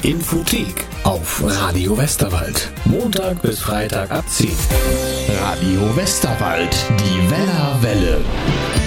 Infothek auf Radio Westerwald. Montag bis Freitag ab 10. Radio Westerwald, die Wellerwelle.